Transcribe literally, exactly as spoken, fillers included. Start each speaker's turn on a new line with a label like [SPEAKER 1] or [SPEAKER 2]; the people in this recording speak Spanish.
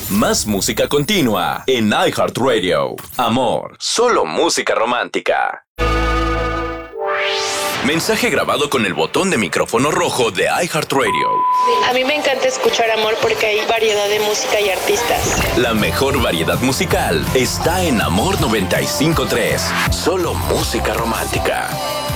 [SPEAKER 1] Más música continua en iHeartRadio. Amor, solo música romántica. Mensaje grabado con el botón de micrófono rojo de iHeartRadio.
[SPEAKER 2] A mí me encanta escuchar Amor porque hay variedad de música y artistas.
[SPEAKER 1] La mejor variedad musical está en Amor noventa y cinco punto tres. Solo música romántica.